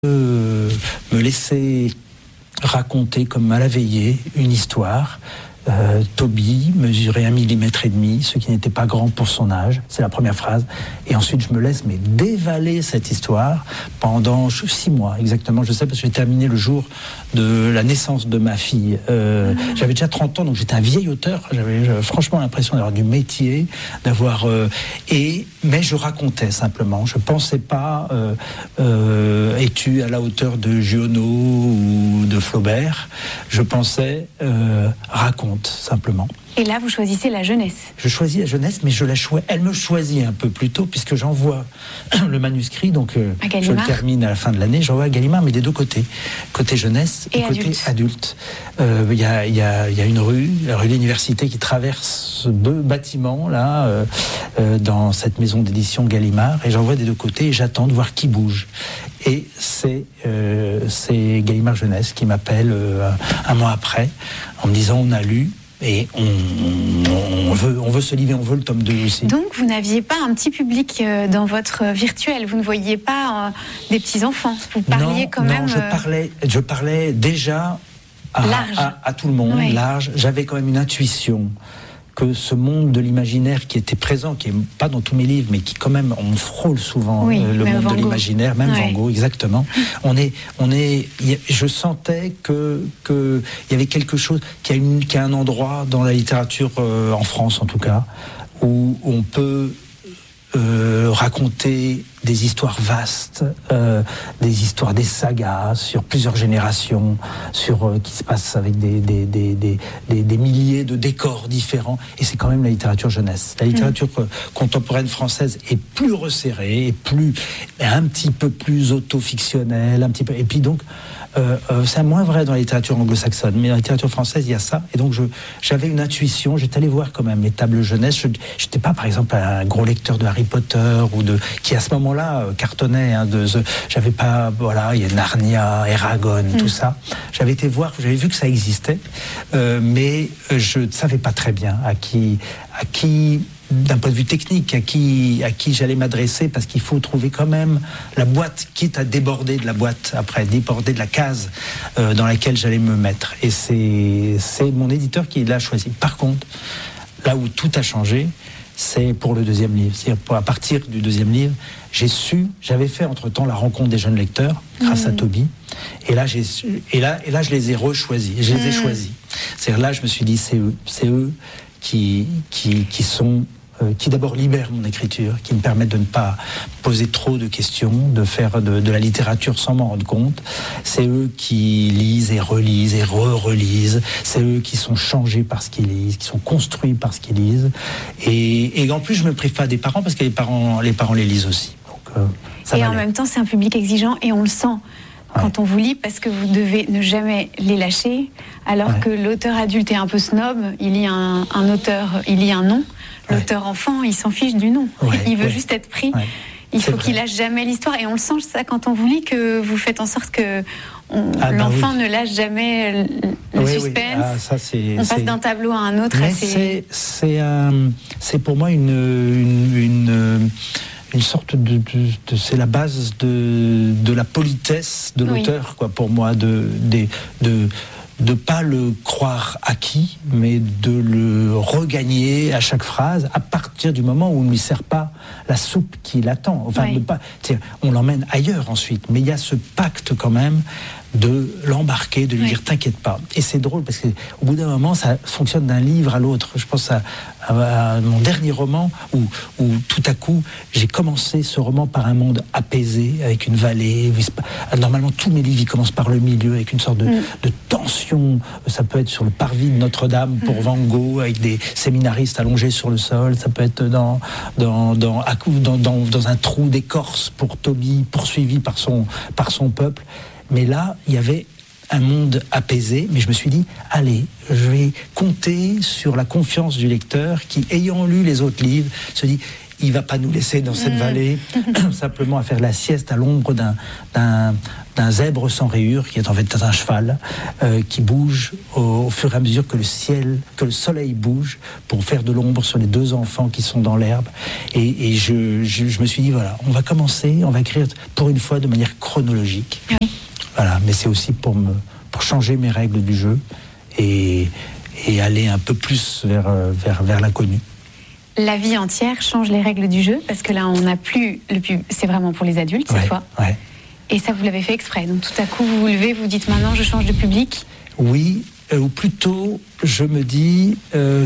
Me laisser raconter comme à la veillée une histoire. Toby mesurait 1,5 mm, ce qui n'était pas grand pour son âge. C'est la première phrase. Et ensuite, je me laisse dévaler cette histoire pendant 6 mois exactement. Je sais parce que j'ai terminé le jour de la naissance de ma fille. J'avais déjà 30 ans, donc j'étais un vieil auteur. J'avais franchement l'impression d'avoir du métier, mais je racontais simplement. Je pensais pas es-tu à la hauteur de Giono ou de Flaubert. Je pensais raconte simplement. Et là, vous choisissez la jeunesse. Je choisis la jeunesse, mais elle me choisit un peu plus tôt, puisque j'envoie le manuscrit, donc je le termine à la fin de l'année, j'envoie à Gallimard, mais des deux côtés. Côté jeunesse et côté adulte. Il y a une rue, la rue de l'Université, qui traverse 2 bâtiments, là, dans cette maison d'édition Gallimard, et j'envoie des deux côtés, et j'attends de voir qui bouge. Et c'est Gallimard Jeunesse qui m'appelle un mois après, en me disant on a lu, et on veut ce livre et on veut le tome 2 aussi. Donc vous n'aviez pas un petit public dans votre virtuel, vous ne voyiez pas des petits-enfants, vous parliez même... Non, je parlais déjà à tout le monde, oui. Large. J'avais quand même une intuition que ce monde de l'imaginaire qui était présent, qui n'est pas dans tous mes livres, mais qui quand même, on frôle souvent le monde de l'imaginaire, même Van Gogh, exactement. Je sentais que il y avait quelque chose, qu'il y a un endroit dans la littérature, en France en tout cas, où on peut raconter des histoires vastes, des histoires, des sagas sur plusieurs générations, qui se passent avec des milliers de décors différents. Et c'est quand même la littérature jeunesse. La littérature contemporaine française est plus resserrée, un petit peu plus auto-fictionnelle, et puis donc c'est moins vrai dans la littérature anglo-saxonne, mais dans la littérature française, il y a ça. Et donc, j'avais une intuition. J'étais allé voir quand même les tables jeunesse. Je n'étais pas, par exemple, un gros lecteur de Harry Potter qui à ce moment-là cartonnait. J'avais pas, il y a Narnia, Eragon, tout ça. J'avais été voir, j'avais vu que ça existait, mais je ne savais pas très bien à qui d'un point de vue technique, à qui j'allais m'adresser, parce qu'il faut trouver quand même la boîte, quitte à déborder de la boîte après, déborder de la case dans laquelle j'allais me mettre. Et c'est mon éditeur qui l'a choisi. Par contre, là où tout a changé, c'est pour le 2e livre. C'est-à-dire à partir du 2e livre, j'avais fait entre-temps la rencontre des jeunes lecteurs, grâce à Toby. Et là, je les ai rechoisis. Je les ai choisis. C'est-à-dire là, je me suis dit, c'est eux qui d'abord libèrent mon écriture, qui me permettent de ne pas poser trop de questions, de faire de la littérature sans m'en rendre compte. C'est eux qui lisent et relisent et relisent. C'est eux qui sont changés par ce qu'ils lisent, qui sont construits par ce qu'ils lisent. Et en plus, je ne me prive pas des parents, parce que les parents les lisent aussi. Donc, et en même temps, c'est un public exigeant, et on le sent quand on vous lit, parce que vous devez ne jamais les lâcher, alors que l'auteur adulte est un peu snob, il lit un auteur, il lit un nom. L'auteur enfant, il s'en fiche du nom. Il veut juste être pris. Il faut qu'il lâche jamais l'histoire. Et on le sent, ça, quand on vous lit, que vous faites en sorte que l'enfant ne lâche jamais le suspense. On passe d'un tableau à un autre. C'est pour moi une sorte c'est la base de la politesse de l'auteur, quoi, pour moi, de pas le croire acquis, mais de le regagner à chaque phrase, à partir du moment où on ne lui sert pas la soupe qu'il attend. Enfin, on l'emmène ailleurs ensuite, mais il y a ce pacte quand même de l'embarquer, de lui dire t'inquiète pas. Et c'est drôle parce qu'au bout d'un moment, ça fonctionne d'un livre à l'autre. Je pense à mon dernier roman où tout à coup, j'ai commencé ce roman par un monde apaisé, avec une vallée. Normalement, tous mes livres, ils commencent par le milieu, avec une sorte de tension. Ça peut être sur le parvis de Notre-Dame pour Van Gogh, avec des séminaristes allongés sur le sol. Ça peut être dans un trou d'écorce pour Toby, poursuivi par son peuple. Mais là, il y avait un monde apaisé, mais je me suis dit, allez, je vais compter sur la confiance du lecteur qui, ayant lu les autres livres, se dit, il ne va pas nous laisser dans cette vallée, simplement à faire la sieste à l'ombre d'un zèbre sans rayures, qui est en fait un cheval, qui bouge au fur et à mesure que le soleil bouge, pour faire de l'ombre sur les 2 enfants qui sont dans l'herbe. Et je me suis dit, voilà, on va écrire pour une fois de manière chronologique. Oui. Voilà, mais c'est aussi pour changer mes règles du jeu et aller un peu plus vers l'inconnu. La vie entière change les règles du jeu, parce que là, on n'a plus c'est vraiment pour les adultes cette fois. Ouais. Et ça, vous l'avez fait exprès. Donc tout à coup, vous vous levez, vous dites maintenant, je change de public. Oui, ou plutôt, je me dis, comme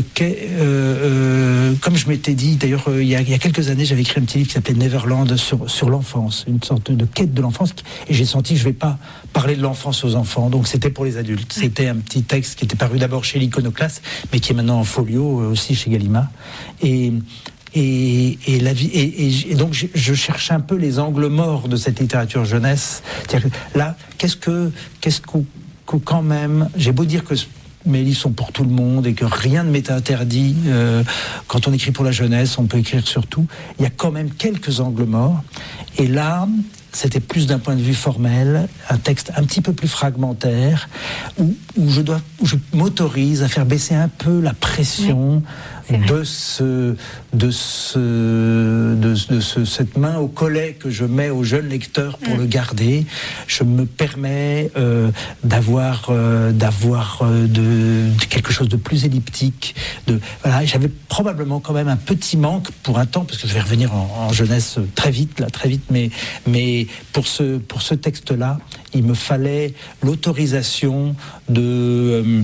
je m'étais dit, d'ailleurs, il y a quelques années, j'avais écrit un petit livre qui s'appelait Neverland sur l'enfance, une sorte de quête de l'enfance, et j'ai senti que je ne vais pas parler de l'enfance aux enfants, donc c'était pour les adultes. Oui. C'était un petit texte qui était paru d'abord chez l'Iconoclaste, mais qui est maintenant en folio, aussi chez Gallimard. Et la vie, et donc je cherche un peu les angles morts de cette littérature jeunesse. C'est-à-dire que là, qu'est-ce que quand même, j'ai beau dire que mes livres sont pour tout le monde et que rien ne m'est interdit, quand on écrit pour la jeunesse, on peut écrire sur tout, il y a quand même quelques angles morts. Et là, c'était plus d'un point de vue formel, un texte un petit peu plus fragmentaire, où je m'autorise à faire baisser un peu la pression de cette main au collet que je mets au jeune lecteur pour le garder. Je me permets d'avoir quelque chose de plus elliptique. Voilà, j'avais probablement quand même un petit manque pour un temps, parce que je vais revenir en jeunesse très vite, mais pour ce texte-là, il me fallait l'autorisation que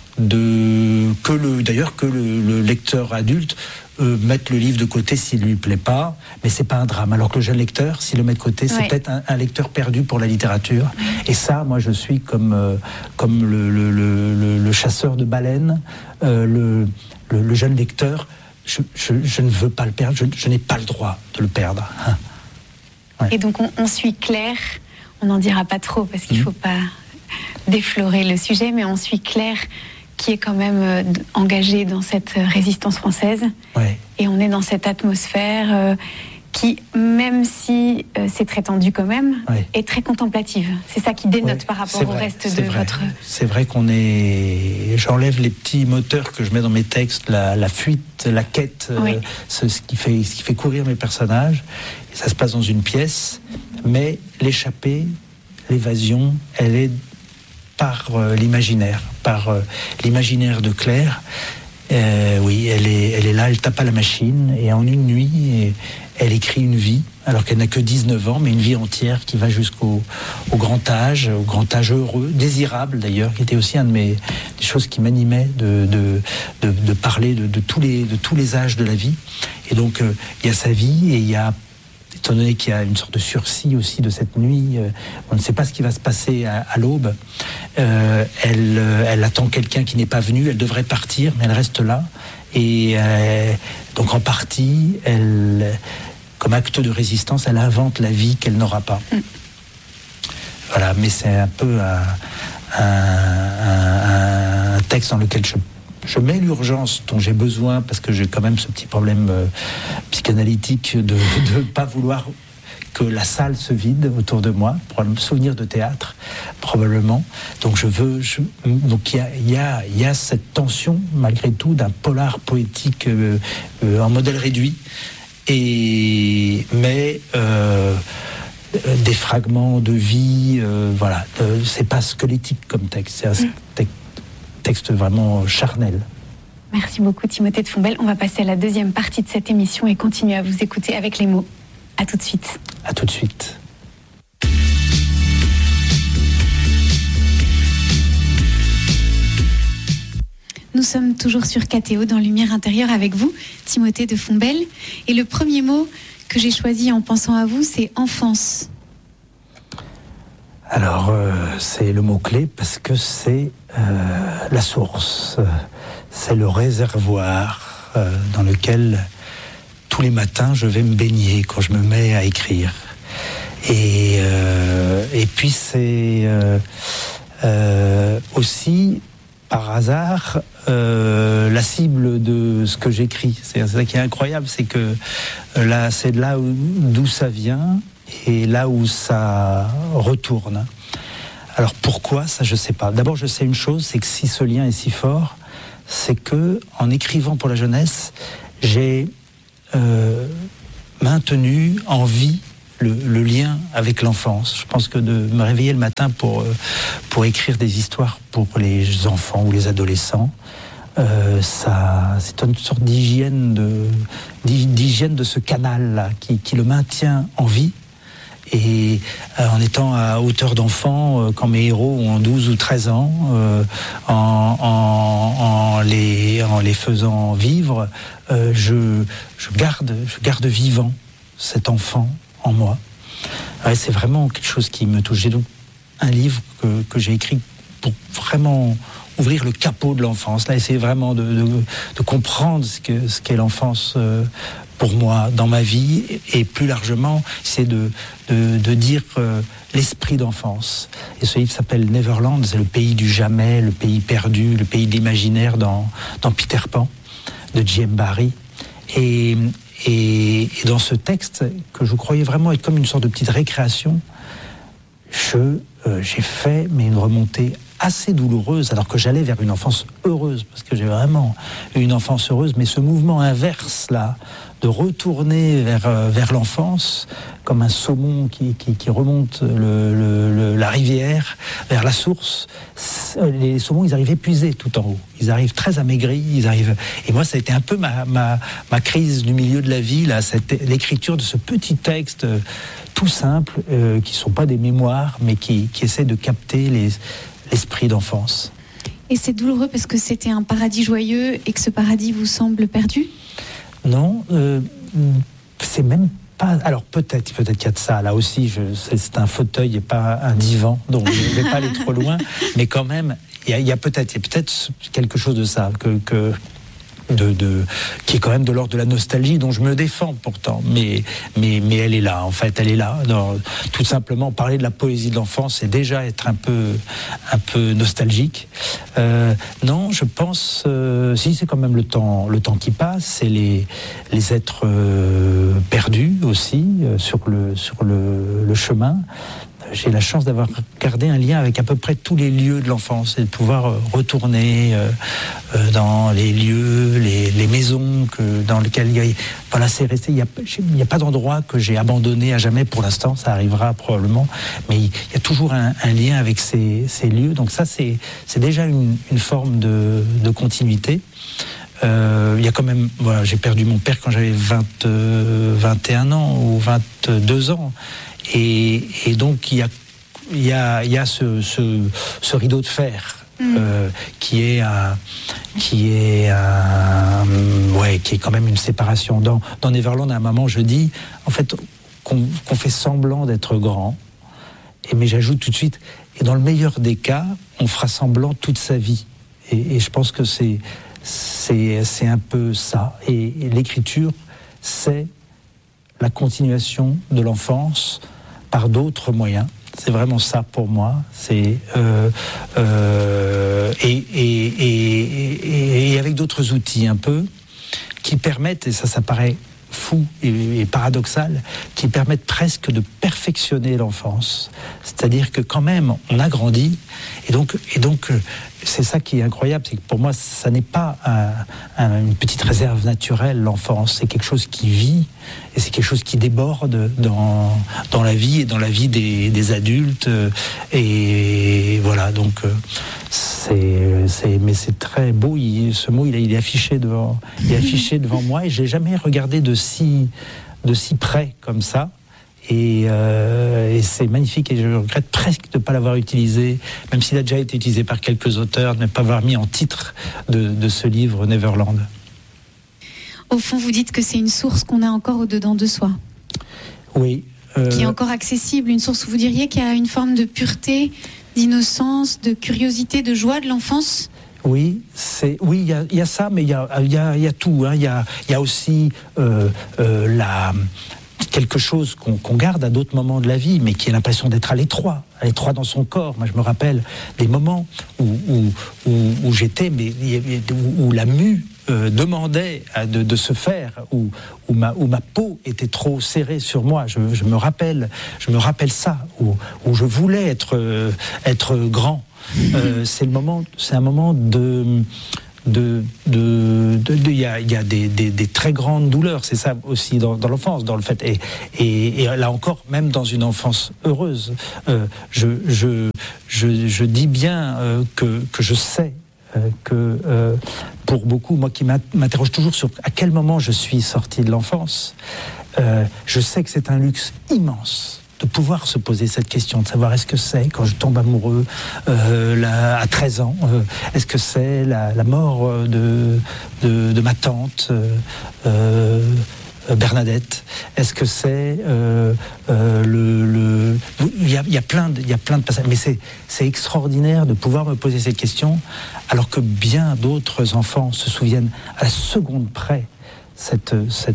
le lecteur adulte mette le livre de côté s'il lui plaît pas, mais c'est pas un drame. Alors que le jeune lecteur, s'il le met de côté, c'est peut-être un lecteur perdu pour la littérature. Et ça, moi, je suis comme le chasseur de baleines, le jeune lecteur. Je ne veux pas le perdre. Je n'ai pas le droit de le perdre. Ouais. Et donc on suit Claire, on n'en dira pas trop parce qu'il ne faut pas déflorer le sujet, mais on suit Claire qui est quand même engagée dans cette résistance française. Ouais. Et on est dans cette atmosphère qui, même si c'est très tendu quand même, est très contemplative. C'est ça qui dénote par rapport au reste de votre... C'est vrai qu'on est... J'enlève les petits moteurs que je mets dans mes textes, la fuite, la quête, ce qui fait courir mes personnages. Et ça se passe dans une pièce, mais l'échappée, l'évasion, elle est par l'imaginaire de Claire. Oui, elle est là, elle tape à la machine, et en une nuit, elle écrit une vie, alors qu'elle n'a que 19 ans, mais une vie entière qui va jusqu'au grand âge heureux, désirable d'ailleurs, qui était aussi des choses qui m'animaient de parler de tous les âges de la vie. Et donc, il y a sa vie, et il y a, étant donné qu'il y a une sorte de sursis aussi de cette nuit, on ne sait pas ce qui va se passer à l'aube. Elle attend quelqu'un qui n'est pas venu, elle devrait partir, mais elle reste là. Et donc en partie, comme acte de résistance, elle invente la vie qu'elle n'aura pas. Voilà, mais c'est un peu un texte dans lequel je mets l'urgence dont j'ai besoin, parce que j'ai quand même ce petit problème psychanalytique de ne pas vouloir que la salle se vide autour de moi, pour un souvenir de théâtre, probablement. Donc donc il y a cette tension, malgré tout, d'un polar poétique en modèle réduit, mais des fragments de vie, voilà. C'est pas squelettique comme texte, c'est un texte vraiment charnel. Merci beaucoup Timothée de Fontbelle. On va passer à la deuxième partie de cette émission et continuer à vous écouter avec les mots. À tout de suite. À tout de suite. Nous sommes toujours sur KTO dans Lumière intérieure avec vous, Timothée de Fontbelle. Et le premier mot que j'ai choisi en pensant à vous, c'est enfance. Alors, c'est le mot-clé parce que c'est la source, c'est le réservoir dans lequel tous les matins je vais me baigner quand je me mets à écrire. Et puis c'est aussi, par hasard, la cible de ce que j'écris. C'est ça qui est incroyable, c'est que là, c'est de là d'où ça vient. et là où ça retourne. Alors pourquoi, ça je sais pas. D'abord je sais une chose, c'est que si ce lien est si fort, c'est que en écrivant pour la jeunesse, j'ai maintenu en vie le lien avec l'enfance. Je pense que de me réveiller le matin pour écrire des histoires pour les enfants ou les adolescents, c'est une sorte d'hygiène de ce canal-là qui le maintient en vie. Et en étant à hauteur d'enfant, quand mes héros ont 12 ou 13 ans, en les faisant vivre, je garde vivant cet enfant en moi. Ouais, c'est vraiment quelque chose qui me touche. J'ai donc un livre que j'ai écrit pour vraiment ouvrir le capot de l'enfance. Là, essayer vraiment de comprendre ce qu'est l'enfance pour moi dans ma vie, et plus largement, c'est de dire l'esprit d'enfance. Et ce livre s'appelle Neverland, c'est le pays du jamais, le pays perdu, le pays de l'imaginaire dans Peter Pan de J.M. Barrie. Et dans ce texte, que je croyais vraiment être comme une sorte de petite récréation, j'ai fait une remontée assez douloureuse, alors que j'allais vers une enfance heureuse, parce que j'ai vraiment eu une enfance heureuse, mais ce mouvement inverse là, de retourner vers l'enfance, comme un saumon qui remonte la rivière vers la source. Les saumons, ils arrivent épuisés tout en haut, ils arrivent très amaigris, et moi ça a été un peu ma crise du milieu de la vie là, l'écriture de ce petit texte tout simple, qui sont pas des mémoires, mais qui essaient de capter l'esprit d'enfance. Et c'est douloureux parce que c'était un paradis joyeux et que ce paradis vous semble perdu ? Non, c'est même pas... Alors peut-être qu'il y a de ça, là aussi, c'est un fauteuil et pas un divan, donc je ne vais pas aller trop loin, mais quand même, il y a peut-être quelque chose de ça, qui est quand même de l'ordre de la nostalgie, dont je me défends pourtant, mais elle est là, en fait, elle est là. Tout simplement, parler de la poésie de l'enfance, c'est déjà être un peu nostalgique. Non, je pense, si c'est quand même le temps qui passe, c'est les êtres perdus aussi sur le chemin. J'ai la chance d'avoir gardé un lien avec à peu près tous les lieux de l'enfance et de pouvoir retourner dans les lieux, les maisons dans lesquelles c'est resté. Il n'y a pas d'endroit que j'ai abandonné à jamais pour l'instant. Ça arrivera probablement, mais il y a toujours un lien avec ces lieux. Donc ça, c'est déjà une forme de continuité. Il y a quand même, j'ai perdu mon père quand j'avais 21 ans ou 22 ans. Et donc il y a ce rideau de fer qui est quand même une séparation. Dans Neverland, à un moment, je dis en fait qu'on fait semblant d'être grand, mais j'ajoute tout de suite, et dans le meilleur des cas, on fera semblant toute sa vie. Et je pense que c'est un peu ça. Et l'écriture, c'est la continuation de l'enfance par d'autres moyens. C'est vraiment ça pour moi. C'est et avec d'autres outils un peu qui permettent, et ça paraît fou et paradoxal, qui permettent presque de perfectionner l'enfance. C'est-à-dire que quand même on a grandi, et donc c'est ça qui est incroyable, c'est que pour moi ça n'est pas une petite réserve naturelle, l'enfance, c'est quelque chose qui vit, et c'est quelque chose qui déborde dans la vie, et dans la vie des adultes, et voilà, donc mais c'est très beau, ce mot il est affiché devant moi, et je l'ai jamais regardé de si près comme ça. Et c'est magnifique, et je regrette presque de ne pas l'avoir utilisé, même s'il a déjà été utilisé par quelques auteurs, de ne pas avoir mis en titre de ce livre Neverland. Au fond, vous dites que c'est une source qu'on a encore au-dedans de soi. Oui. Qui est encore accessible, une source où vous diriez qu'il y a une forme de pureté, d'innocence, de curiosité, de joie de l'enfance ? Oui, il y a ça, mais il y a tout. Hein. Il y a aussi quelque chose qu'on garde à d'autres moments de la vie, mais qui a l'impression d'être à l'étroit dans son corps. Moi, je me rappelle des moments où j'étais, où la mue demandait de se faire, où ma peau était trop serrée sur moi. Je me rappelle ça, où je voulais être grand. C'est un moment il y a des très grandes douleurs, c'est ça aussi dans l'enfance, dans le fait, et là encore, même dans une enfance heureuse, je dis bien que je sais que pour beaucoup, moi qui m'interroge toujours sur à quel moment je suis sorti de l'enfance, je sais que c'est un luxe immense de pouvoir se poser cette question, de savoir est-ce que c'est quand je tombe amoureux à 13 ans, est-ce que c'est la mort de ma tante Bernadette, est-ce que c'est il y a plein de passages, mais c'est extraordinaire de pouvoir me poser cette question alors que bien d'autres enfants se souviennent à la seconde près cette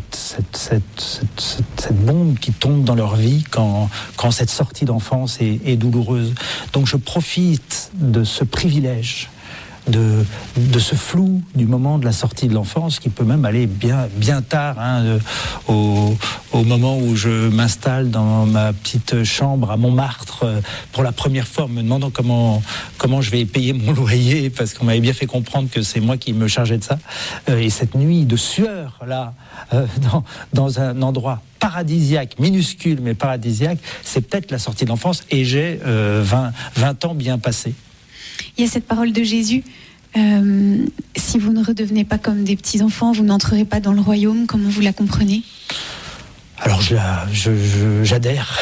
bombe qui tombe dans leur vie quand cette sortie d'enfance est douloureuse. Donc je profite de ce privilège, de ce flou du moment de la sortie de l'enfance qui peut même aller bien tard, au moment où je m'installe dans ma petite chambre à Montmartre pour la première fois, en me demandant comment je vais payer mon loyer, parce qu'on m'avait bien fait comprendre que c'est moi qui me chargeais de ça, et cette nuit de sueur là dans un endroit paradisiaque, minuscule mais paradisiaque, c'est peut-être la sortie de l'enfance, et j'ai 20 ans bien passés. Il y a cette parole de Jésus, si vous ne redevenez pas comme des petits-enfants, vous n'entrerez pas dans le royaume. Comment vous la comprenez ? Alors j'adhère.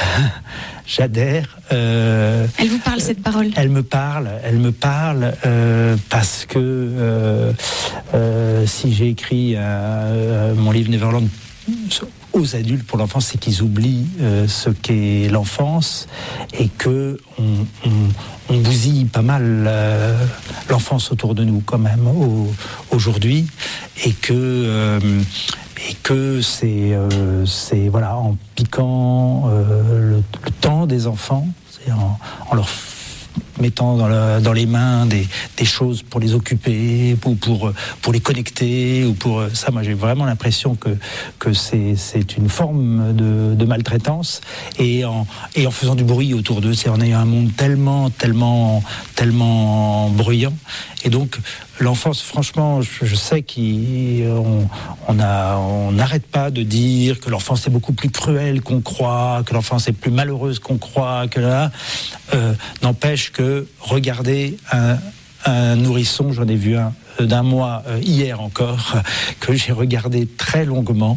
Elle vous parle, cette parole ? Elle me parle parce que si j'ai écrit mon livre Neverland aux adultes pour l'enfance, c'est qu'ils oublient ce qu'est l'enfance, et que on bousille pas mal l'enfance autour de nous quand même aujourd'hui, et que c'est voilà, en piquant le temps des enfants, c'est en leur mettant dans les mains des choses pour les occuper, ou pour les connecter, ou pour ça. Moi, j'ai vraiment l'impression que c'est une forme de maltraitance, et en faisant du bruit autour d'eux. C'est en ayant un monde tellement bruyant. Et donc l'enfance, franchement, je sais qu'on n'arrête pas de dire que l'enfance est beaucoup plus cruelle qu'on croit, que l'enfance est plus malheureuse qu'on croit, que là, n'empêche que regarder un nourrisson, j'en ai vu un d'1 mois hier encore, que j'ai regardé très longuement,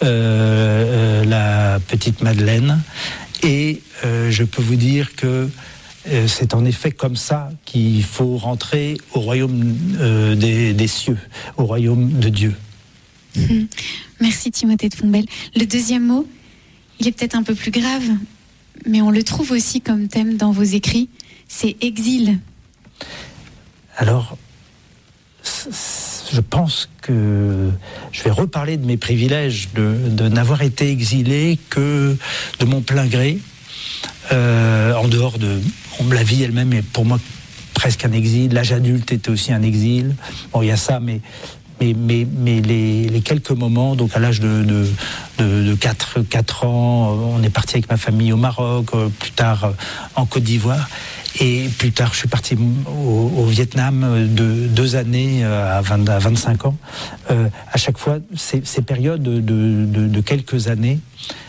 la petite Madeleine, et je peux vous dire que c'est en effet comme ça qu'il faut rentrer au royaume des cieux, au royaume de Dieu. Merci Timothée de Fontbelle. Le deuxième mot, il est peut-être un peu plus grave, mais on le trouve aussi comme thème dans vos écrits, c'est exil. Alors, je pense que je vais reparler de mes privilèges de n'avoir été exilé que de mon plein gré, en dehors de la vie elle-même est pour moi presque un exil. L'âge adulte était aussi un exil. Bon, il y a ça, mais les quelques moments, donc à l'âge de 4 ans, on est parti avec ma famille au Maroc, plus tard en Côte d'Ivoire, et plus tard je suis parti au Vietnam de 2 années à 25 ans. À chaque fois, ces périodes de quelques années,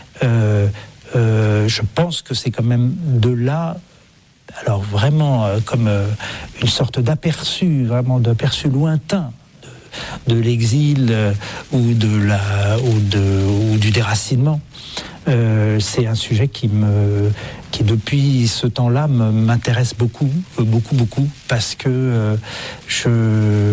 je pense que c'est quand même de là, alors vraiment comme une sorte d'aperçu, vraiment d'aperçu lointain de l'exil ou du déracinement. C'est un sujet qui depuis ce temps-là m'intéresse beaucoup, parce que je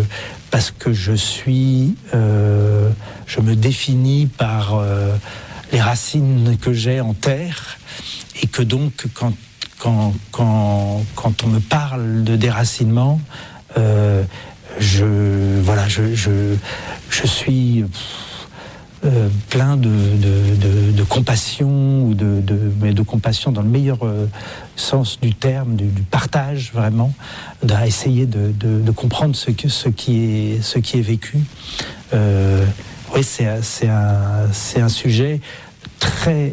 me définis par les racines que j'ai en terre, et que donc quand on me parle de déracinement, je suis plein de compassion, mais de compassion dans le meilleur sens du terme, du partage vraiment, d'essayer de comprendre ce qui est vécu. Oui, c'est un sujet très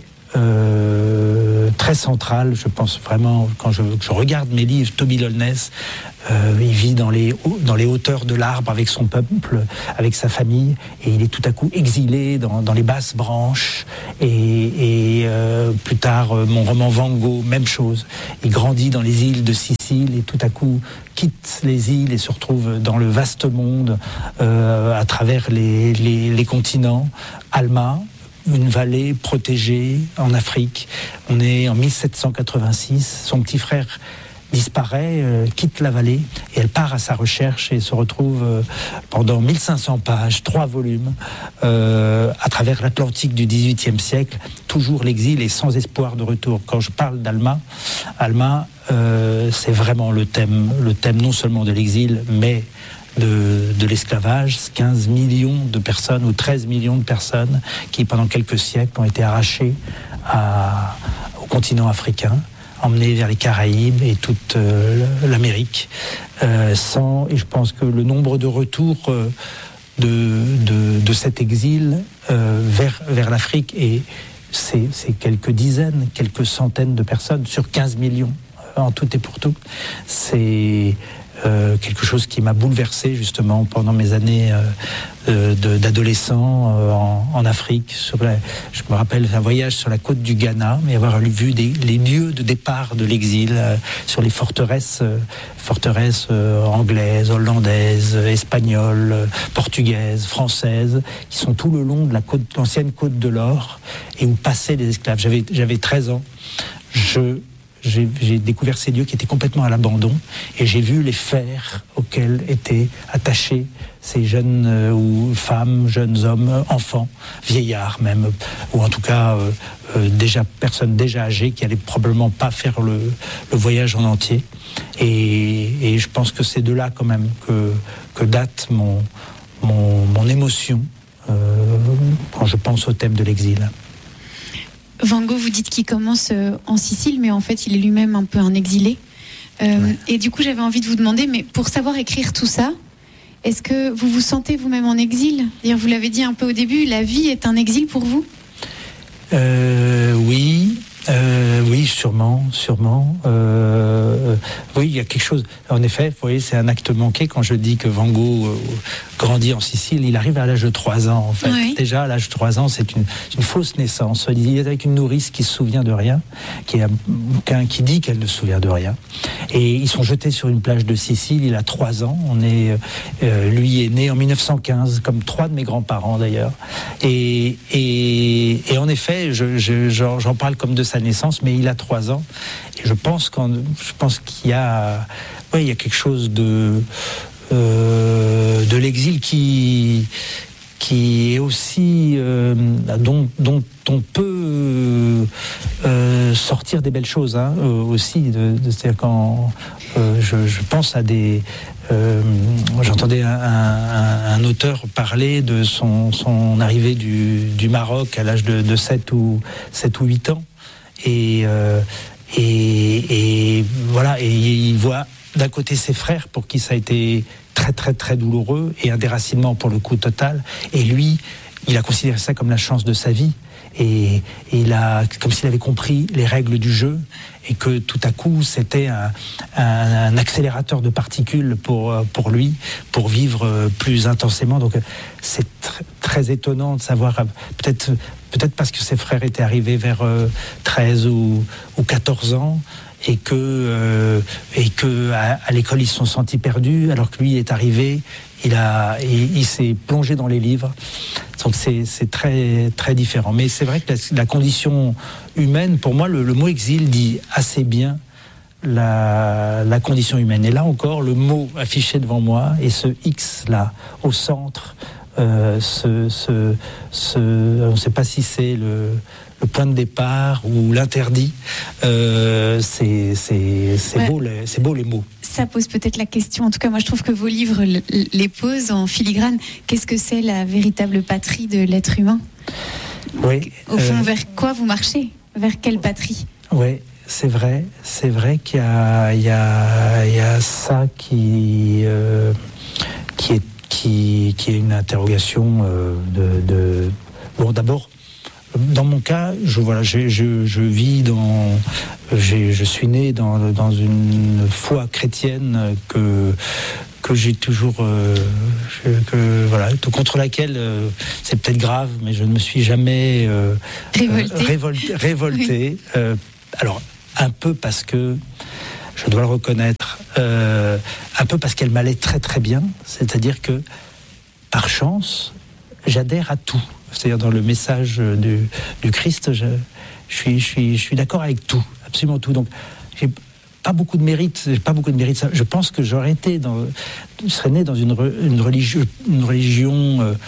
central, je pense vraiment, quand je regarde mes livres. Toby Lollness, il vit dans les hauteurs de l'arbre avec son peuple, avec sa famille, et il est tout à coup exilé dans les basses branches, et plus tard, mon roman Van Gogh, même chose. Il grandit dans les îles de Sicile, et tout à coup quitte les îles et se retrouve dans le vaste monde, à travers les continents. Alma, une vallée protégée en Afrique. On est en 1786. Son petit frère disparaît, quitte la vallée, et elle part à sa recherche et se retrouve pendant 1500 pages, 3 volumes, à travers l'Atlantique du XVIIIe siècle. Toujours l'exil et sans espoir de retour. Quand je parle d'Alma, c'est vraiment le thème non seulement de l'exil, mais de l'esclavage. 15 millions de personnes ou 13 millions de personnes qui, pendant quelques siècles, ont été arrachées au continent africain, emmenées vers les Caraïbes et toute l'Amérique. Et je pense que le nombre de retours de cet exil vers l'Afrique, et c'est quelques dizaines, quelques centaines de personnes sur 15 millions en tout et pour tout. C'est quelque chose qui m'a bouleversé justement pendant mes années d'adolescent en Afrique. Je me rappelle un voyage sur la côte du Ghana, et avoir vu les lieux de départ de l'exil, sur les forteresses anglaises, hollandaises, espagnoles, portugaises, françaises, qui sont tout le long de l'ancienne côte de l'Or, et où passaient les esclaves. J'avais 13 ans. J'ai découvert ces lieux qui étaient complètement à l'abandon, et j'ai vu les fers auxquels étaient attachés ces jeunes femmes, jeunes hommes, enfants, vieillards même, ou en tout cas personnes déjà âgées qui allaient probablement pas faire le voyage en entier. Et je pense que c'est de là quand même que date mon émotion quand je pense au thème de l'exil. Van Gogh, vous dites qu'il commence en Sicile, mais en fait, il est lui-même un peu un exilé. Ouais. Et du coup, j'avais envie de vous demander, mais pour savoir écrire tout ça, est-ce que vous vous sentez vous-même en exil ? C'est-à-dire, vous l'avez dit un peu au début, la vie est un exil pour vous ? Oui, sûrement. Oui, il y a quelque chose. En effet, vous voyez, c'est un acte manqué quand je dis que Van Gogh grandit en Sicile. Il arrive à l'âge de 3 ans, en fait. Oui. Déjà, à l'âge de 3 ans, c'est une fausse naissance. Il est avec une nourrice qui se souvient de rien, qui dit qu'elle ne se souvient de rien. Et ils sont jetés sur une plage de Sicile. Il a 3 ans. Lui est né en 1915, comme 3 de mes grands-parents d'ailleurs. Et en effet, j'en parle comme de sa naissance, mais il a 3 ans. Et je pense qu'il y a quelque chose de l'exil qui est aussi dont on peut sortir des belles choses, hein, aussi. C'est-à-dire quand je pense à des... j'entendais un auteur parler de son arrivée du Maroc à l'âge de 7 ou 8 ans. Et voilà, et il voit d'un côté ses frères pour qui ça a été très très très douloureux, et un déracinement pour le coup total, et lui il a considéré ça comme la chance de sa vie, et comme s'il avait compris les règles du jeu, et que tout à coup c'était un accélérateur de particules pour lui, pour vivre plus intensément. Donc c'est très étonnant de savoir, peut-être parce que ses frères étaient arrivés vers 13 ou 14 ans, et que à l'école ils se sont sentis perdus, alors que lui est arrivé, il s'est plongé dans les livres. Donc c'est très très différent. Mais c'est vrai que la condition humaine, pour moi, le mot exil dit assez bien la condition humaine. Et là encore, le mot affiché devant moi, et ce X là au centre, on ne sait pas si c'est le point de départ ou l'interdit. C'est beau les mots. Ça pose peut-être la question, en tout cas moi je trouve que vos livres les posent en filigrane. Qu'est-ce que c'est la véritable patrie de l'être humain ? Oui. Au fond, vers quoi vous marchez ? Vers quelle patrie ? Oui, c'est vrai qu'il y a ça qui est une interrogation de... Bon, d'abord, dans mon cas, je vis je suis né dans une foi chrétienne que j'ai toujours, contre laquelle c'est peut-être grave, mais je ne me suis jamais révolté. Oui. Alors, un peu parce que, je dois le reconnaître, un peu parce qu'elle m'allait très très bien, c'est-à-dire que, par chance, j'adhère à tout. C'est-à-dire dans le message du Christ, je suis d'accord avec tout, absolument tout. Donc, j'ai pas beaucoup de mérite. Je pense que je serais né dans une religion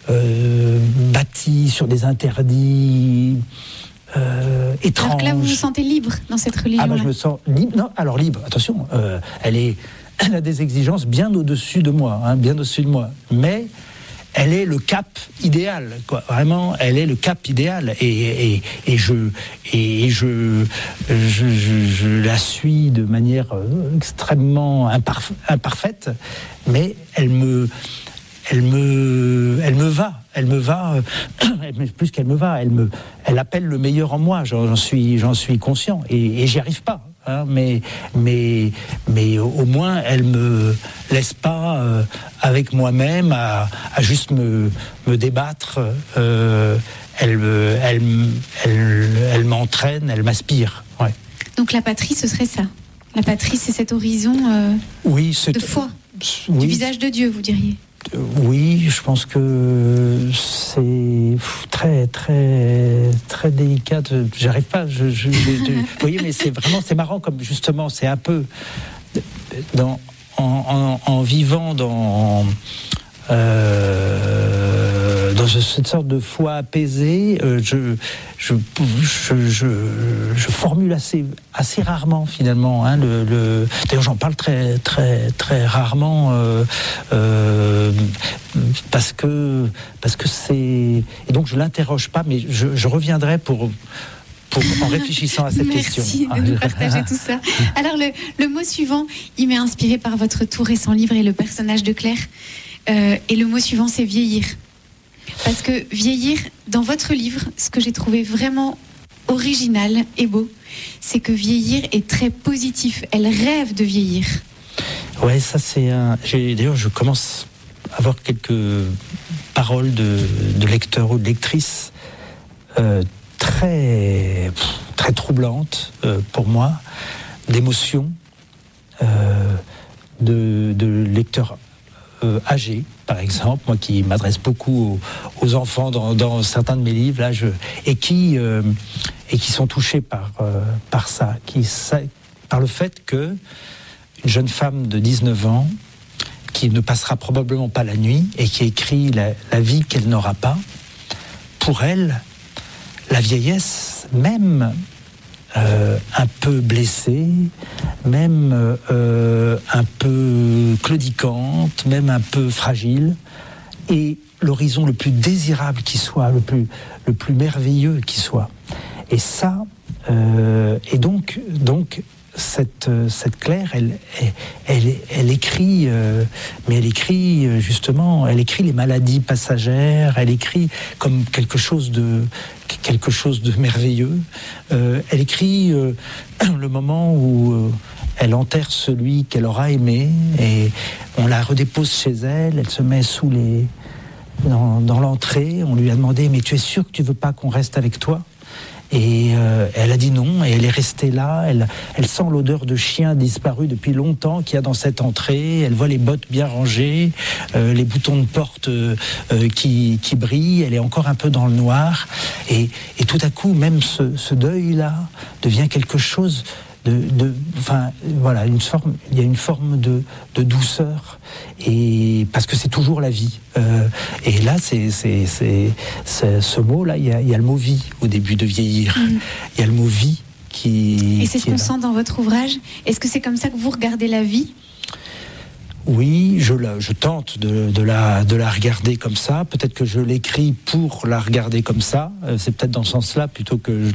bâtie sur des interdits étranges. Alors que là, vous vous sentez libre dans cette religion. Je me sens libre. Non, alors libre. Attention, elle a des exigences bien au-dessus de moi, bien au-dessus de moi. Mais elle est le cap idéal, quoi. Vraiment, elle est le cap idéal, et je la suis de manière extrêmement imparfaite, mais elle me va, plus qu'elle me va, elle appelle le meilleur en moi. J'en suis conscient, et j'y arrive pas. Mais au moins elle me laisse pas avec moi-même à juste me débattre. Elle m'entraîne, elle m'aspire. Ouais. Donc la patrie, ce serait ça. La patrie, c'est cet horizon de foi, du visage de Dieu, vous diriez. Oui, je pense que c'est très très très délicat. J'arrive pas. Vous voyez, mais c'est marrant, comme justement c'est un peu en vivant dans cette sorte de foi apaisée, je formule assez rarement finalement. D'ailleurs, j'en parle très très très rarement parce que c'est, et donc je l'interroge pas, mais je reviendrai en réfléchissant à cette question. Merci de nous partager tout ça. Alors le mot suivant, il m'est inspiré par votre tout récent livre et le personnage de Claire. Et le mot suivant, c'est vieillir. Parce que vieillir, dans votre livre, ce que j'ai trouvé vraiment original et beau, c'est que vieillir est très positif. Elle rêve de vieillir. Ouais, ça c'est d'ailleurs, je commence à avoir quelques paroles de lecteurs ou de lectrices très, très troublantes pour moi, d'émotions, de lecteurs âgés, par exemple, moi qui m'adresse beaucoup aux enfants dans certains de mes livres, là, et qui sont touchés par ça, par le fait que une jeune femme de 19 ans qui ne passera probablement pas la nuit et qui écrit la vie qu'elle n'aura pas, pour elle, la vieillesse, même un peu blessée, même un peu claudicante, même un peu fragile, et l'horizon le plus désirable qui soit, le plus merveilleux qui soit. Et ça, et donc cette Claire, elle écrit, mais elle écrit justement, elle écrit les maladies passagères, elle écrit comme quelque chose de merveilleux. Elle écrit le moment où elle enterre celui qu'elle aura aimé, et on la redépose chez elle. Elle se met dans l'entrée. On lui a demandé: mais tu es sûr que tu veux pas qu'on reste avec toi? Et elle a dit non, et elle est restée là. Elle sent l'odeur de chien disparu depuis longtemps qu'il y a dans cette entrée. Elle voit les bottes bien rangées, les boutons de porte qui brillent. Elle est encore un peu dans le noir, et tout à coup, même ce deuil-là devient quelque chose enfin voilà, il y a une forme de douceur, et parce que c'est toujours la vie. Et là, c'est ce mot-là, il y a le mot vie au début de vieillir. Il y a le mot vie qui. Et c'est ce qu'on sent dans votre ouvrage. Est-ce que c'est comme ça que vous regardez la vie? Oui, je tente de la regarder comme ça. Peut-être que je l'écris pour la regarder comme ça. C'est peut-être dans ce sens-là plutôt que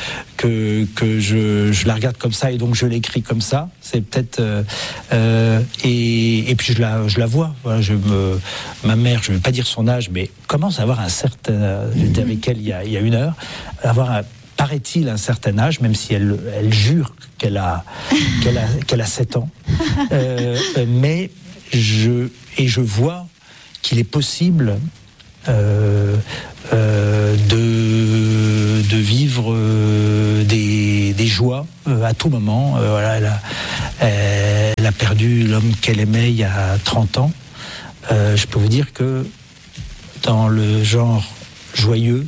je la regarde comme ça et donc je l'écris comme ça. C'est peut-être et puis je la vois. Voilà, ma mère, je ne vais pas dire son âge, mais commence à avoir un certain. J'étais avec elle il y a une heure. Paraît-il un certain âge, même si elle jure qu'elle a 7 ans, mais je vois qu'il est possible de vivre des joies à tout moment. Voilà, elle a perdu l'homme qu'elle aimait il y a 30 ans. Je peux vous dire que dans le genre joyeux,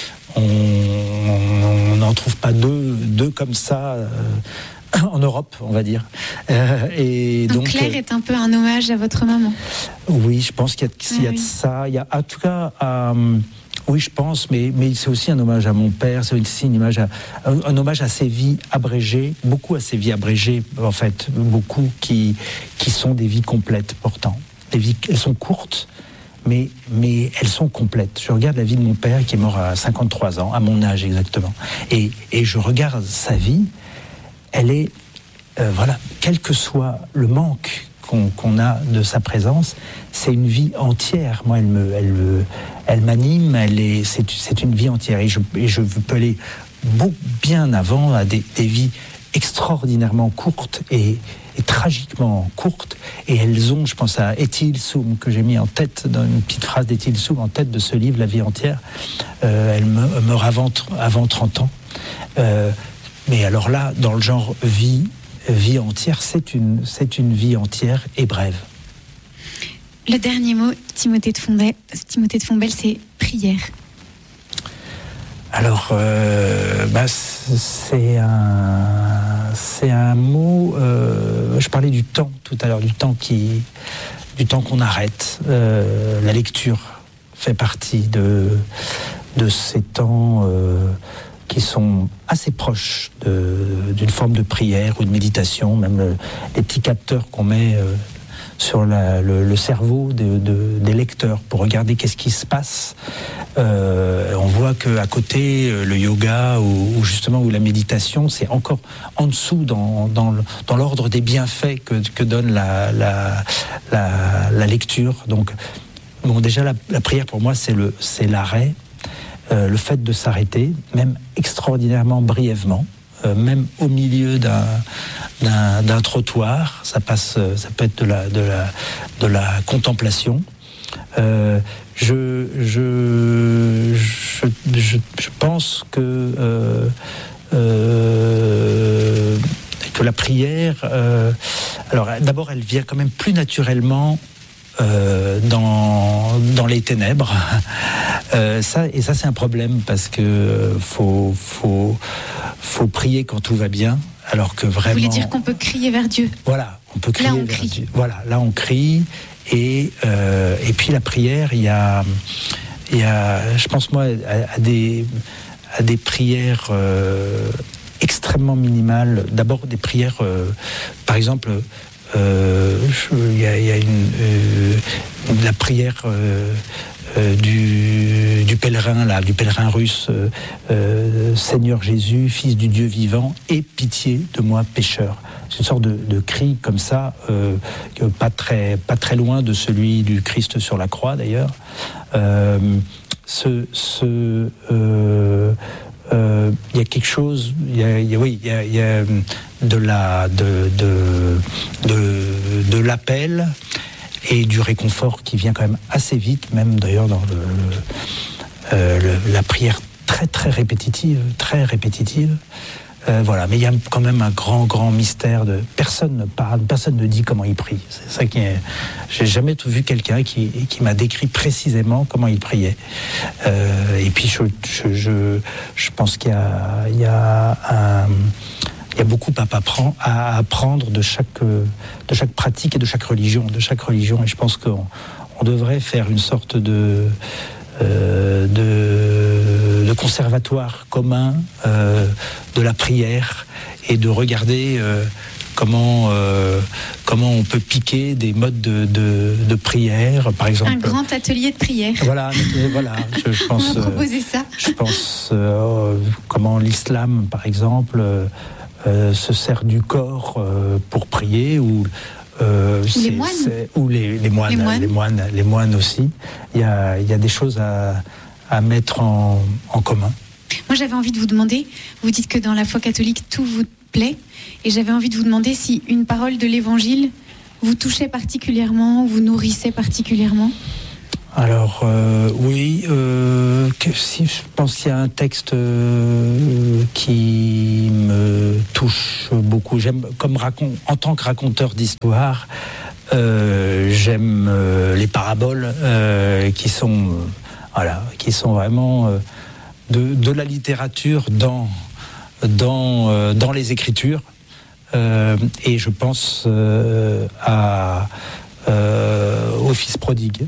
on n'en trouve pas deux comme ça en Europe, on va dire. Et donc Claire est un peu un hommage à votre maman. Oui, je pense qu'il y a de ça. Il y a, en tout cas, oui, je pense, mais c'est aussi un hommage à mon père. C'est aussi un hommage à ses vies abrégées, beaucoup à ses vies abrégées, en fait, beaucoup qui sont des vies complètes pourtant. Elles sont courtes. Mais elles sont complètes. Je regarde la vie de mon père qui est mort à 53 ans, à mon âge exactement. Et je regarde sa vie, elle est, voilà, quel que soit le manque qu'on a de sa présence, c'est une vie entière. Moi, elle m'anime, c'est une vie entière. Et je peux aller bien avant à des vies extraordinairement courtes et tragiquement courtes, et elles ont, je pense à Ethel Soum, que j'ai mis en tête, dans une petite phrase d'Ethel Soum en tête de ce livre, La vie entière. Elle meurt avant 30 ans. Mais alors là, dans le genre vie entière, c'est une vie entière et brève. Le dernier mot, Timothée de Fombelle, c'est prière. Alors, c'est un mot. Je parlais du temps tout à l'heure, du temps qu'on arrête. La lecture fait partie de ces temps qui sont assez proches d'une forme de prière ou de méditation. Même les petits capteurs qu'on met sur le cerveau des lecteurs pour regarder qu'est-ce qui se passe. On voit qu'à côté, le yoga ou justement ou la méditation, c'est encore en dessous dans l'ordre des bienfaits que donne la lecture. Donc, bon, déjà la prière pour moi, c'est l'arrêt, le fait de s'arrêter, même extraordinairement brièvement. Même au milieu d'un trottoir, ça peut être de la contemplation. Je pense que la prière, alors d'abord elle vient quand même plus naturellement dans les ténèbres. Ça c'est un problème parce que faut prier quand tout va bien, alors que vraiment. Vous voulez dire qu'on peut crier vers Dieu? Voilà, on peut crier vers Dieu. Voilà, là on crie et puis la prière, il y a, je pense moi à des prières extrêmement minimales. D'abord des prières, par exemple. Il y a la prière du pèlerin russe, Seigneur Jésus, Fils du Dieu vivant, aie pitié de moi pécheur. C'est une sorte de cri comme ça, pas très loin de celui du Christ sur la croix d'ailleurs. Il y a quelque chose, il y a de l'appel et du réconfort qui vient quand même assez vite, même d'ailleurs dans la prière très répétitive. Voilà, mais il y a quand même un grand mystère de personne ne parle, personne ne dit comment il prie. C'est ça qui est. J'ai jamais vu quelqu'un qui m'a décrit précisément comment il priait. Et puis je pense qu'il y a beaucoup à apprendre de chaque pratique et de chaque religion. Et je pense qu'on devrait faire une sorte de conservatoire commun de la prière et de regarder comment on peut piquer des modes de prière, par exemple. Un grand atelier de prière. Voilà, je pense. On va proposer ça. Je pense comment l'islam, par exemple, se sert du corps pour prier, ou les moines. Ou les moines aussi. Il y a des choses à mettre en commun. Moi, j'avais envie de vous demander, vous dites que dans la foi catholique, tout vous plaît, et j'avais envie de vous demander si une parole de l'Évangile vous touchait particulièrement, vous nourrissait particulièrement. Alors, oui, si je pense qu'il y a un texte qui me touche beaucoup. J'aime, en tant que raconteur d'histoire, j'aime les paraboles qui sont vraiment de la littérature dans les Écritures. Et je pense au Fils prodigue.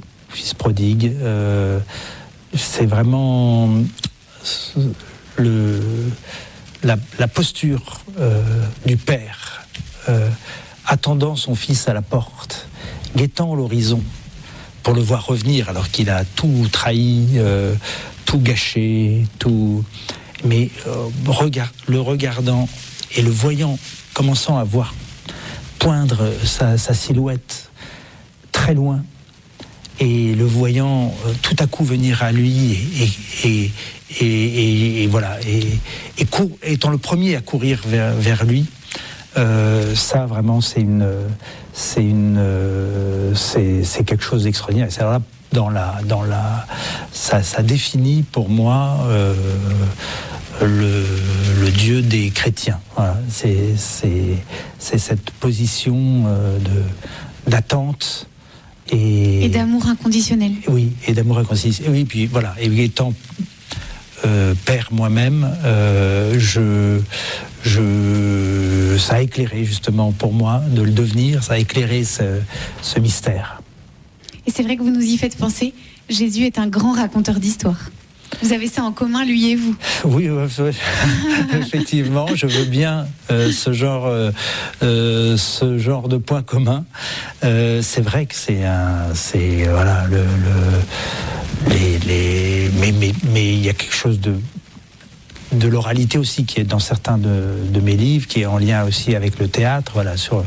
C'est vraiment la posture du père, attendant son fils à la porte, guettant l'horizon pour le voir revenir alors qu'il a tout trahi, tout gâché, mais le regardant et le voyant, commençant à voir poindre sa silhouette très loin, et le voyant tout à coup venir à lui, et voilà, étant le premier à courir vers lui, ça vraiment c'est quelque chose d'extraordinaire. C'est là, ça définit pour moi le Dieu des chrétiens. Voilà. C'est cette position d'attente et d'amour inconditionnel. Oui, et d'amour inconditionnel. Oui, puis voilà. Et étant père moi-même, ça a éclairé justement pour moi de le devenir. Ça a éclairé ce mystère. Et c'est vrai que vous nous y faites penser. Jésus est un grand raconteur d'histoire. Vous avez ça en commun, lui et vous. Oui, effectivement, je veux bien ce genre de point commun. C'est vrai que mais il y a quelque chose de l'oralité aussi qui est dans certains de mes livres, qui est en lien aussi avec le théâtre. Voilà, sur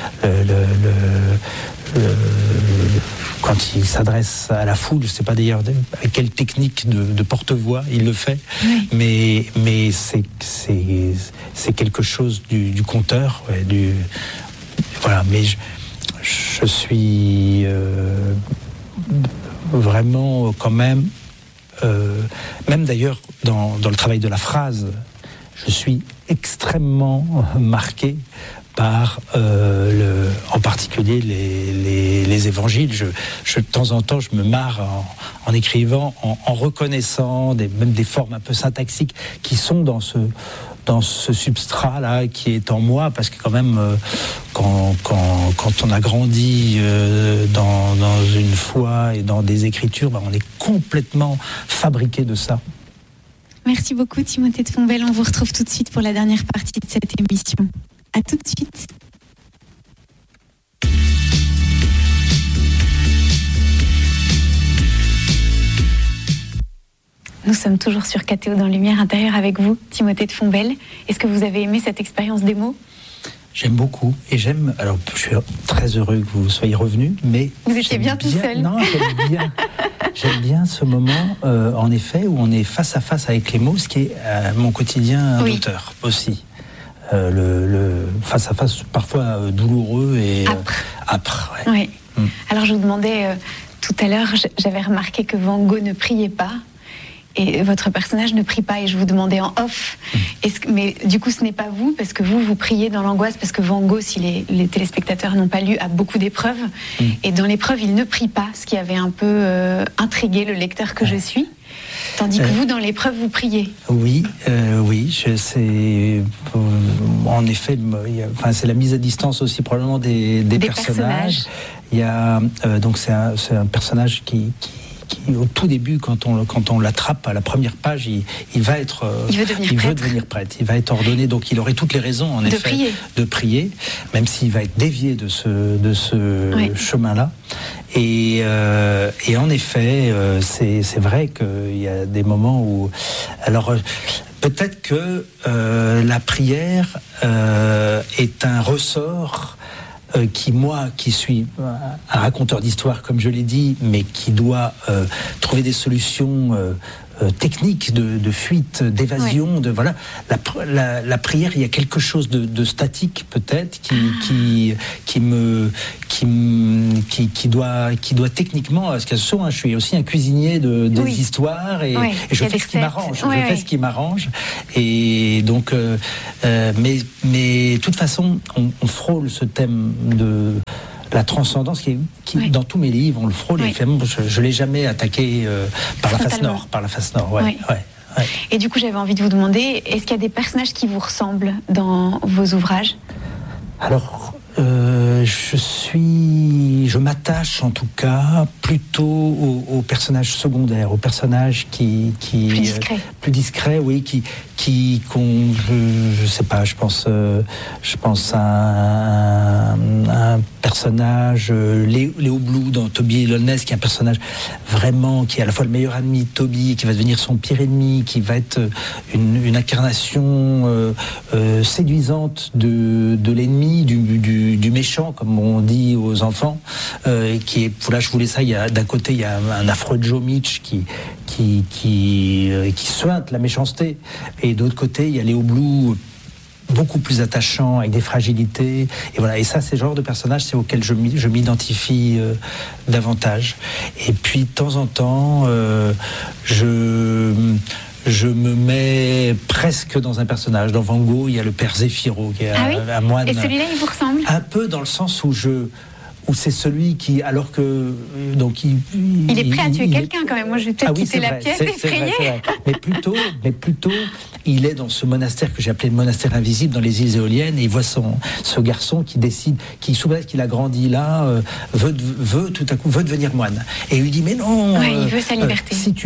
quand il s'adresse à la foule, je ne sais pas d'ailleurs avec quelle technique de porte-voix il le fait, oui. mais c'est quelque chose du conteur, ouais, voilà. Mais je suis vraiment quand même d'ailleurs dans le travail de la phrase, je suis extrêmement marqué par en particulier les évangiles. De temps en temps, je me marre en écrivant, en reconnaissant même des formes un peu syntaxiques qui sont dans ce substrat-là qui est en moi, parce que quand même, quand on a grandi dans une foi et dans des écritures, on est complètement fabriqué de ça. Merci beaucoup Timothée de Fontbelle. On vous retrouve tout de suite pour la dernière partie de cette émission. À tout de suite. Nous sommes toujours sur KTO dans Lumière intérieure avec vous, Timothée de Fontbelle. Est-ce que vous avez aimé cette expérience démo ? J'aime beaucoup, et alors je suis très heureux que vous soyez revenu, mais... Vous étiez bien tout seul. Non, j'aime bien ce moment, en effet, où on est face à face avec les mots, ce qui est mon quotidien d'auteur aussi. Le face à face parfois douloureux et âpre. Ouais. Oui. Alors je vous demandais tout à l'heure, j'avais remarqué que Van Gogh ne priait pas et votre personnage ne prie pas, et je vous demandais en off, mais du coup ce n'est pas vous, parce que vous priez dans l'angoisse, parce que Van Gogh, si les téléspectateurs n'ont pas lu, a beaucoup d'épreuves, et dans l'épreuve il ne prie pas, ce qui avait un peu intrigué le lecteur que je suis. Tandis que vous, dans l'épreuve, vous priez. Oui, c'est en effet, c'est la mise à distance aussi probablement des personnages. Il y a donc c'est un personnage qui au tout début, quand on l'attrape à la première page, il veut devenir prêtre. Il va être ordonné, donc il aurait toutes les raisons, en effet, de prier, même s'il va être dévié de ce chemin-là. Et en effet, c'est vrai qu'il y a des moments où... Alors, peut-être que la prière est un ressort qui suis un raconteur d'histoire, comme je l'ai dit, mais qui doit trouver des solutions techniques de fuite, d'évasion, de voilà. La prière, il y a quelque chose de statique peut-être qui doit techniquement, parce que je suis aussi un cuisinier des histoires et je fais ce qui m'arrange. Je fais ce qui m'arrange et donc mais de toute façon on frôle ce thème de la transcendance qui dans tous mes livres on le frôle. Et je l'ai jamais attaqué par la face nord. Et du coup j'avais envie de vous demander, est-ce qu'il y a des personnages qui vous ressemblent dans vos ouvrages? Alors je m'attache en tout cas plutôt aux personnages secondaires, aux personnages qui plus discrets, oui, je sais pas, je pense à un personnage, Léo Blue dans Toby et Loveless, qui est un personnage vraiment qui est à la fois le meilleur ami de Toby et qui va devenir son pire ennemi, qui va être une incarnation séduisante de l'ennemi, du méchant, comme on dit aux enfants, qui est, là je voulais ça, d'un côté il y a un affreux Joe Mitch qui suinte la méchanceté, et d'autre côté il y a Léo Blue beaucoup plus attachant, avec des fragilités, et voilà. Et ça, c'est le genre de personnage auquel je m'identifie davantage. Et puis de temps en temps je me mets presque dans un personnage. Dans Van Gogh, il y a le père Zéphiro, qui est un moine. Et celui-là, il vous ressemble? Un peu dans le sens où c'est celui qui, alors que donc il est prêt à tuer quelqu'un quand même. Moi, je vais peut-être quitter la pièce et prier. Mais plutôt, il est dans ce monastère que j'ai appelé le monastère invisible dans les îles Éoliennes, et il voit ce garçon qui décide, qui sous qu'il a grandi là, veut tout à coup devenir moine. Et il lui dit mais non. Il veut sa liberté. Si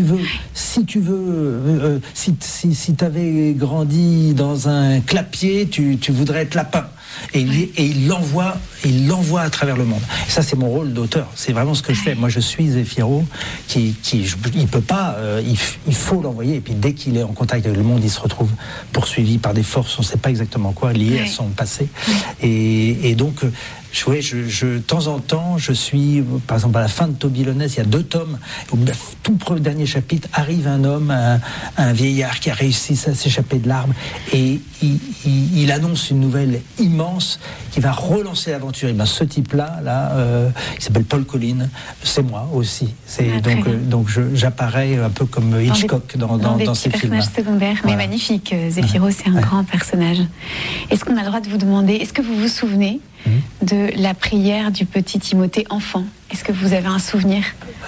t'avais grandi dans un clapier, tu voudrais être lapin. Et il l'envoie à travers le monde. Et ça, c'est mon rôle d'auteur. C'est vraiment ce que je fais. Moi, je suis Zéphiro, il peut pas, il faut l'envoyer. Et puis, dès qu'il est en contact avec le monde, il se retrouve poursuivi par des forces, on ne sait pas exactement quoi, liées à son passé. Et donc, de temps en temps, je suis, par exemple, à la fin de Toby Loveless, il y a 2 tomes. Au tout dernier chapitre, arrive un homme, un vieillard qui a réussi à s'échapper de l'arbre, et il annonce une nouvelle immense qui va relancer l'aventure. Et bien, ce type-là, il s'appelle Paul Collin, c'est moi aussi. Donc j'apparais un peu comme Hitchcock dans ces films. Personnage secondaire, mais magnifique. Zéphiro, c'est un grand personnage. Est-ce qu'on a le droit de vous demander, est-ce que vous vous souvenez de la prière du petit Timothée enfant? Est-ce que vous avez un souvenir?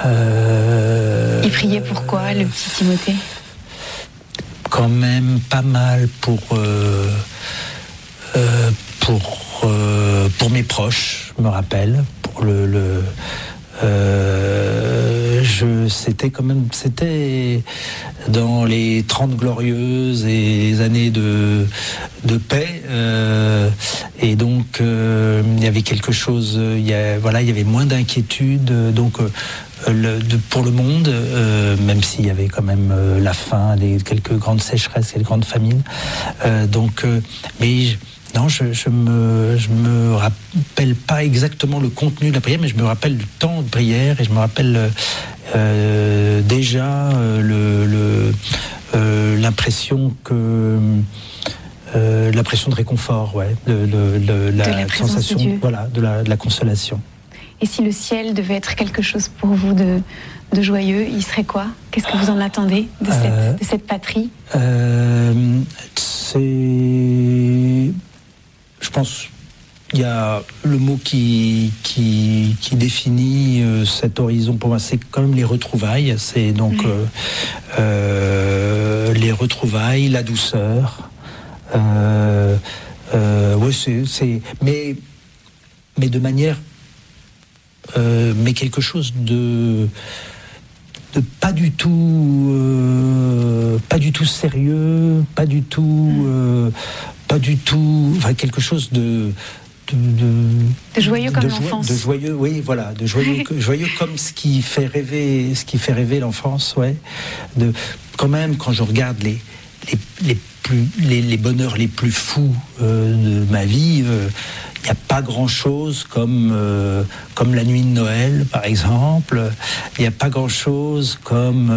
Il priait pourquoi, le petit Timothée? Quand même pas mal pour mes proches, je me rappelle, pour c'était dans les 30 glorieuses et les années de paix, et donc il y avait quelque chose, il y avait moins d'inquiétude, donc pour le monde, même s'il y avait quand même la faim, quelques grandes sécheresses et les grandes famines, mais non, je me rappelle pas exactement le contenu de la prière, mais je me rappelle du temps de prière, et je me rappelle déjà l'impression de réconfort, de la sensation, de la consolation. Et si le ciel devait être quelque chose pour vous de joyeux, il serait quoi? Qu'est-ce que vous en attendez de cette patrie? Je pense il y a le mot qui définit cet horizon pour moi, c'est quand même les retrouvailles. C'est donc les retrouvailles, la douceur. Mais de manière, mais quelque chose pas du tout sérieux, pas du tout, enfin quelque chose de joyeux comme l'enfance. De joyeux, oui, voilà, de joyeux, joyeux comme ce qui fait rêver l'enfance, ouais. Quand même, quand je regarde les bonheurs les plus fous de ma vie, il n'y a pas grand-chose comme la nuit de Noël, par exemple. Il n'y a pas grand-chose comme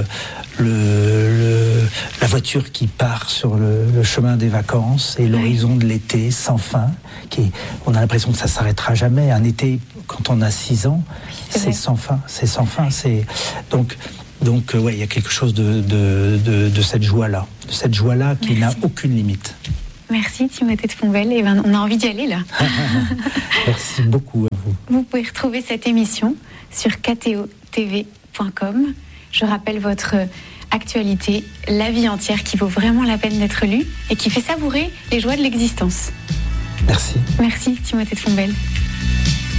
la voiture qui part sur le chemin des vacances et l'horizon de l'été sans fin. On a l'impression que ça ne s'arrêtera jamais. Un été, quand on a 6 ans, c'est sans fin. C'est sans fin. Donc, ouais, il y a quelque chose de cette joie-là. De cette joie-là qui n'a aucune limite. Merci Timothée de Fonbelle. Et on a envie d'y aller là. Merci beaucoup à vous. Vous pouvez retrouver cette émission sur ktotv.com. Je rappelle votre actualité, La vie entière, qui vaut vraiment la peine d'être lue et qui fait savourer les joies de l'existence. Merci. Merci Timothée de Fonbelle.